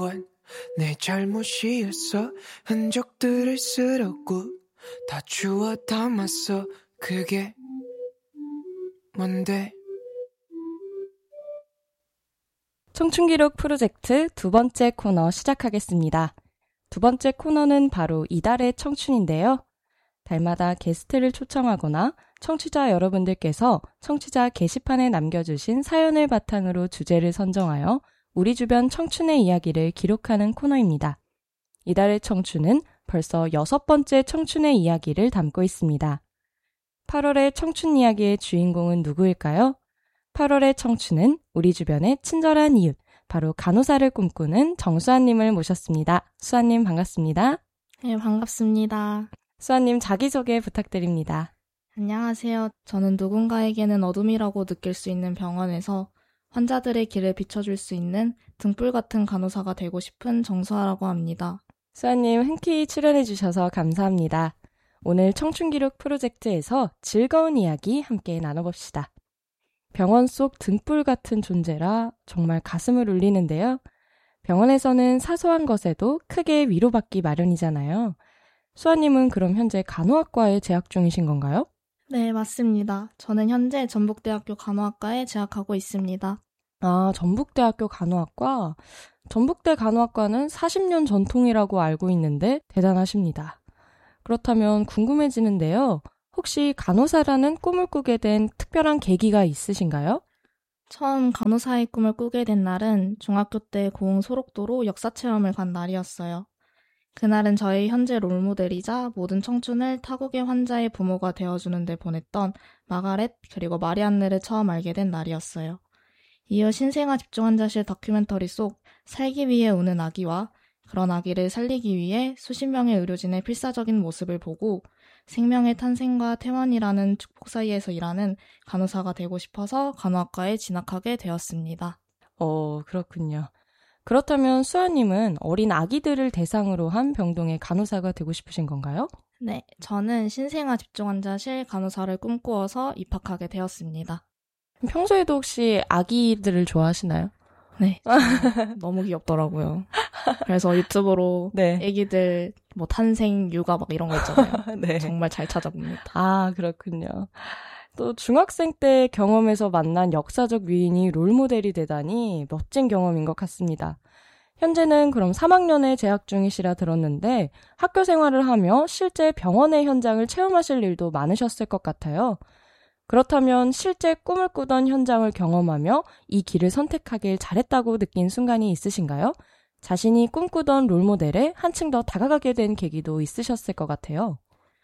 건 내 잘못이었어. 흔적들을 쓸었고 다 주워 담았어. 그게 뭔데? 청춘기록 프로젝트 두 번째 코너 시작하겠습니다. 두 번째 코너는 바로 이달의 청춘인데요. 달마다 게스트를 초청하거나 청취자 여러분들께서 청취자 게시판에 남겨주신 사연을 바탕으로 주제를 선정하여 우리 주변 청춘의 이야기를 기록하는 코너입니다. 이달의 청춘은 벌써 6번째 청춘의 이야기를 담고 있습니다. 8월의 청춘 이야기의 주인공은 누구일까요? 8월의 청춘은 우리 주변의 친절한 이웃, 바로 간호사를 꿈꾸는 정수아님을 모셨습니다. 수아님 반갑습니다. 네, 반갑습니다. 수아님 자기소개 부탁드립니다. 안녕하세요. 저는 누군가에게는 어둠이라고 느낄 수 있는 병원에서 환자들의 길을 비춰줄 수 있는 등불 같은 간호사가 되고 싶은 정수아라고 합니다. 수아님 흔쾌히 출연해주셔서 감사합니다. 오늘 청춘기록 프로젝트에서 즐거운 이야기 함께 나눠봅시다. 병원 속 등불 같은 존재라 정말 가슴을 울리는데요. 병원에서는 사소한 것에도 크게 위로받기 마련이잖아요. 수아님은 그럼 현재 간호학과에 재학 중이신 건가요? 네, 맞습니다. 저는 현재 전북대학교 간호학과에 재학하고 있습니다. 아, 전북대학교 간호학과? 전북대 간호학과는 40년 전통이라고 알고 있는데 대단하십니다. 그렇다면 궁금해지는데요. 혹시 간호사라는 꿈을 꾸게 된 특별한 계기가 있으신가요? 처음 간호사의 꿈을 꾸게 된 날은 중학교 때 고흥 소록도로 역사체험을 간 날이었어요. 그날은 저의 현재 롤모델이자 모든 청춘을 타국의 환자의 부모가 되어주는 데 보냈던 마가렛 그리고 마리안느를 처음 알게 된 날이었어요. 이어 신생아 집중환자실 다큐멘터리 속 살기 위해 우는 아기와 그런 아기를 살리기 위해 수십 명의 의료진의 필사적인 모습을 보고 생명의 탄생과 퇴원이라는 축복 사이에서 일하는 간호사가 되고 싶어서 간호학과에 진학하게 되었습니다. 그렇군요. 그렇다면 수아님은 어린 아기들을 대상으로 한 병동의 간호사가 되고 싶으신 건가요? 네, 저는 신생아 집중환자실 간호사를 꿈꾸어서 입학하게 되었습니다. 평소에도 혹시 아기들을 좋아하시나요? 네, 너무 귀엽더라고요. 그래서 유튜브로 네. 아기들 뭐 탄생, 육아 막 이런 거 있잖아요. 네. 정말 잘 찾아봅니다. 아, 그렇군요. 또 중학생 때 경험에서 만난 역사적 위인이 롤모델이 되다니 멋진 경험인 것 같습니다. 현재는 그럼 3학년에 재학 중이시라 들었는데 학교 생활을 하며 실제 병원의 현장을 체험하실 일도 많으셨을 것 같아요. 그렇다면 실제 꿈을 꾸던 현장을 경험하며 이 길을 선택하길 잘했다고 느낀 순간이 있으신가요? 자신이 꿈꾸던 롤모델에 한층 더 다가가게 된 계기도 있으셨을 것 같아요.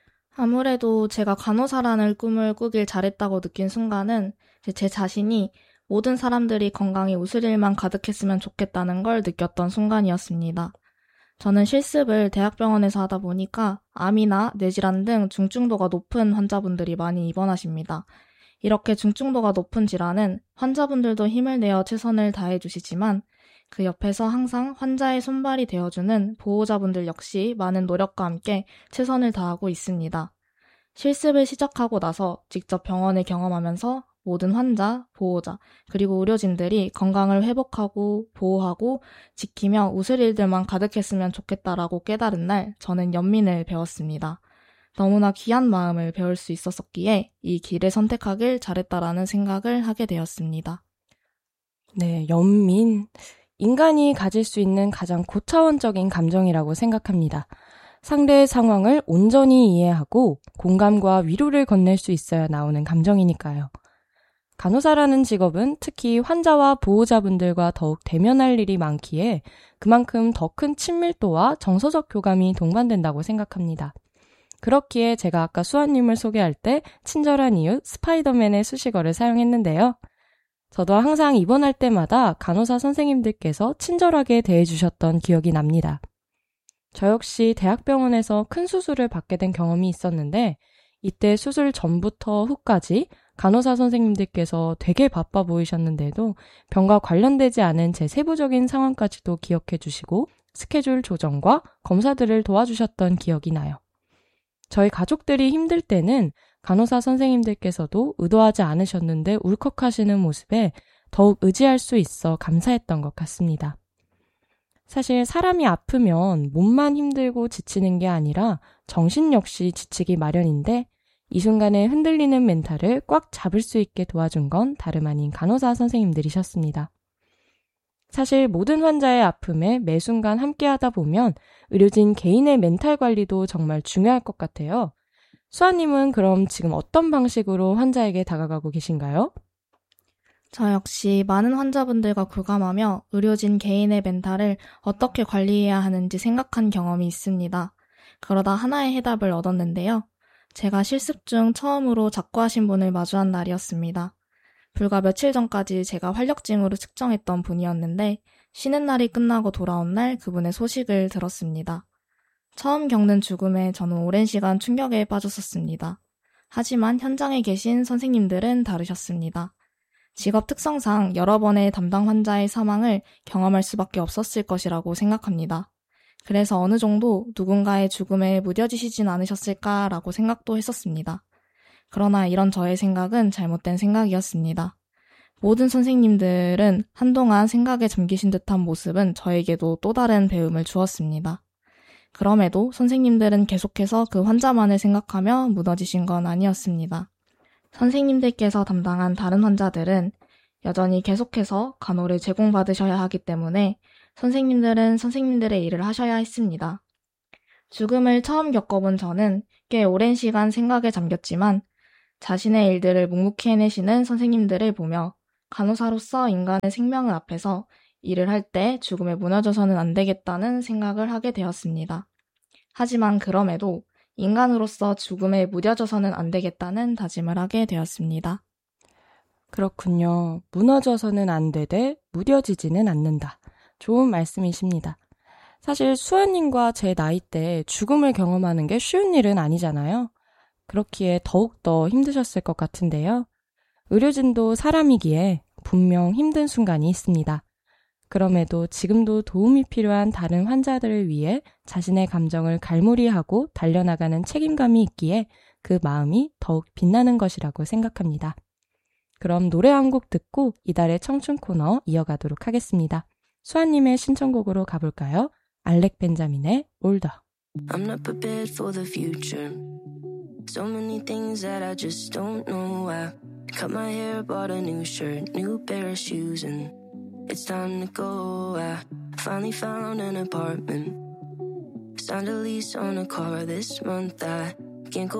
아무래도 제가 간호사라는 꿈을 꾸길 잘했다고 느낀 순간은 제 자신이 모든 사람들이 건강히 웃을 일만 가득했으면 좋겠다는 걸 느꼈던 순간이었습니다. 저는 실습을 대학병원에서 하다 보니까 암이나 뇌질환 등 중증도가 높은 환자분들이 많이 입원하십니다. 이렇게 중증도가 높은 질환은 환자분들도 힘을 내어 최선을 다해주시지만 그 옆에서 항상 환자의 손발이 되어주는 보호자분들 역시 많은 노력과 함께 최선을 다하고 있습니다. 실습을 시작하고 나서 직접 병원을 경험하면서 모든 환자, 보호자, 그리고 의료진들이 건강을 회복하고 보호하고 지키며 웃을 일들만 가득했으면 좋겠다라고 깨달은 날 저는 연민을 배웠습니다. 너무나 귀한 마음을 배울 수 있었기에 이 길을 선택하길 잘했다라는 생각을 하게 되었습니다. 네, 연민. 인간이 가질 수 있는 가장 고차원적인 감정이라고 생각합니다. 상대의 상황을 온전히 이해하고 공감과 위로를 건넬 수 있어야 나오는 감정이니까요. 간호사라는 직업은 특히 환자와 보호자분들과 더욱 대면할 일이 많기에 그만큼 더 큰 친밀도와 정서적 교감이 동반된다고 생각합니다. 그렇기에 제가 아까 수아님을 소개할 때 친절한 이웃 스파이더맨의 수식어를 사용했는데요. 저도 항상 입원할 때마다 간호사 선생님들께서 친절하게 대해주셨던 기억이 납니다. 저 역시 대학병원에서 큰 수술을 받게 된 경험이 있었는데 이때 수술 전부터 후까지 간호사 선생님들께서 되게 바빠 보이셨는데도 병과 관련되지 않은 제 세부적인 상황까지도 기억해 주시고 스케줄 조정과 검사들을 도와주셨던 기억이 나요. 저희 가족들이 힘들 때는 간호사 선생님들께서도 의도하지 않으셨는데 울컥하시는 모습에 더욱 의지할 수 있어 감사했던 것 같습니다. 사실 사람이 아프면 몸만 힘들고 지치는 게 아니라 정신 역시 지치기 마련인데 이 순간에 흔들리는 멘탈을 꽉 잡을 수 있게 도와준 건 다름 아닌 간호사 선생님들이셨습니다. 사실 모든 환자의 아픔에 매 순간 함께하다 보면 의료진 개인의 멘탈 관리도 정말 중요할 것 같아요. 수아님은 그럼 지금 어떤 방식으로 환자에게 다가가고 계신가요? 저 역시 많은 환자분들과 교감하며 의료진 개인의 멘탈을 어떻게 관리해야 하는지 생각한 경험이 있습니다. 그러다 하나의 해답을 얻었는데요. 제가 실습 중 처음으로 작고하신 분을 마주한 날이었습니다. 불과 며칠 전까지 제가 활력증으로 측정했던 분이었는데 쉬는 날이 끝나고 돌아온 날 그분의 소식을 들었습니다. 처음 겪는 죽음에 저는 오랜 시간 충격에 빠졌었습니다. 하지만 현장에 계신 선생님들은 다르셨습니다. 직업 특성상 여러 번의 담당 환자의 사망을 경험할 수밖에 없었을 것이라고 생각합니다. 그래서 어느 정도 누군가의 죽음에 무뎌지시진 않으셨을까라고 생각도 했었습니다. 그러나 이런 저의 생각은 잘못된 생각이었습니다. 모든 선생님들은 한동안 생각에 잠기신 듯한 모습은 저에게도 또 다른 배움을 주었습니다. 그럼에도 선생님들은 계속해서 그 환자만을 생각하며 무너지신 건 아니었습니다. 선생님들께서 담당한 다른 환자들은 여전히 계속해서 간호를 제공받으셔야 하기 때문에 선생님들은 선생님들의 일을 하셔야 했습니다. 죽음을 처음 겪어본 저는 꽤 오랜 시간 생각에 잠겼지만 자신의 일들을 묵묵히 해내시는 선생님들을 보며 간호사로서 인간의 생명을 앞에서 일을 할 때 죽음에 무너져서는 안 되겠다는 생각을 하게 되었습니다. 하지만 그럼에도 인간으로서 죽음에 무뎌져서는 안 되겠다는 다짐을 하게 되었습니다. 그렇군요. 무너져서는 안 되되 무뎌지지는 않는다. 좋은 말씀이십니다. 사실 수아님과 제 나이 때 죽음을 경험하는 게 쉬운 일은 아니잖아요. 그렇기에 더욱더 힘드셨을 것 같은데요. 의료진도 사람이기에 분명 힘든 순간이 있습니다. 그럼에도 지금도 도움이 필요한 다른 환자들을 위해 자신의 감정을 갈무리하고 달려나가는 책임감이 있기에 그 마음이 더욱 빛나는 것이라고 생각합니다. 그럼 노래 한 곡 듣고 이달의 청춘 코너 이어가도록 하겠습니다. 수아님의 신청곡으로 가볼까요? 알렉 벤자민의 Older. I'm not prepared for the future. So many things that I just don't know. I cut my hair, bought a new shirt, new pair of shoes, and it's time to go. I finally found an apartment, signed a lease on a car this month. I can't go